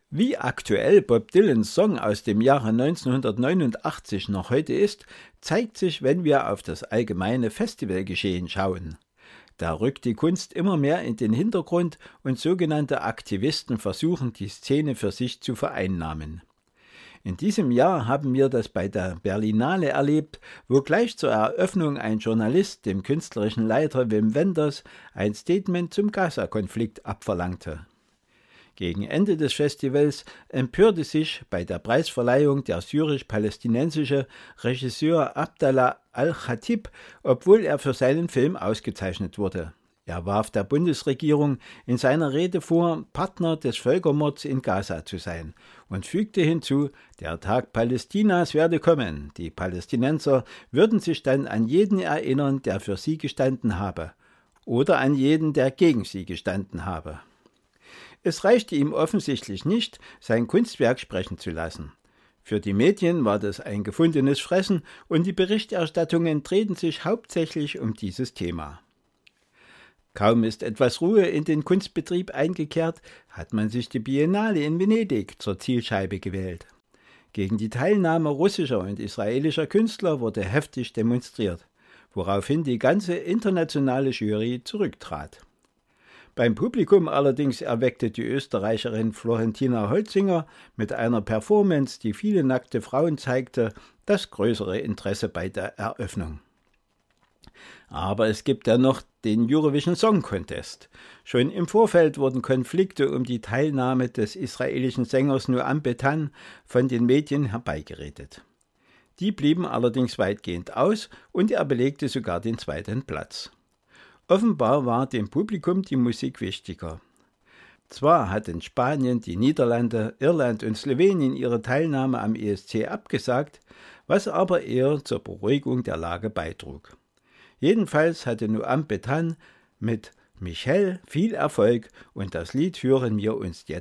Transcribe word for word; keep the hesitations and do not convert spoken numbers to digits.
Wie aktuell Bob Dylans Song aus dem Jahre neunzehnhundertneunundachtzig noch heute ist, zeigt sich, wenn wir auf das allgemeine Festivalgeschehen schauen. Da rückt die Kunst immer mehr in den Hintergrund und sogenannte Aktivisten versuchen, die Szene für sich zu vereinnahmen. In diesem Jahr haben wir das bei der Berlinale erlebt, wo gleich zur Eröffnung ein Journalist dem künstlerischen Leiter Wim Wenders ein Statement zum Gaza-Konflikt abverlangte. Gegen Ende des Festivals empörte sich bei der Preisverleihung der syrisch-palästinensische Regisseur Abdallah al-Khatib, obwohl er für seinen Film ausgezeichnet wurde. Er warf der Bundesregierung in seiner Rede vor, Partner des Völkermords in Gaza zu sein und fügte hinzu, der Tag Palästinas werde kommen. Die Palästinenser würden sich dann an jeden erinnern, der für sie gestanden habe, oder an jeden, der gegen sie gestanden habe. Es reichte ihm offensichtlich nicht, sein Kunstwerk sprechen zu lassen. Für die Medien war das ein gefundenes Fressen und die Berichterstattungen drehten sich hauptsächlich um dieses Thema. Kaum ist etwas Ruhe in den Kunstbetrieb eingekehrt, hat man sich die Biennale in Venedig zur Zielscheibe gewählt. Gegen die Teilnahme russischer und israelischer Künstler wurde heftig demonstriert, woraufhin die ganze internationale Jury zurücktrat. Beim Publikum allerdings erweckte die Österreicherin Florentina Holzinger mit einer Performance, die viele nackte Frauen zeigte, das größere Interesse bei der Eröffnung. Aber es gibt ja noch den Eurovision Song Contest. Schon im Vorfeld wurden Konflikte um die Teilnahme des israelischen Sängers Noam Betan von den Medien herbeigeredet. Die blieben allerdings weitgehend aus und er belegte sogar den zweiten Platz. Offenbar war dem Publikum die Musik wichtiger. Zwar hatten Spanien, die Niederlande, Irland und Slowenien ihre Teilnahme am E S C abgesagt, was aber eher zur Beruhigung der Lage beitrug. Jedenfalls hatte Noam Betan mit Michel viel Erfolg und das Lied hören wir uns jetzt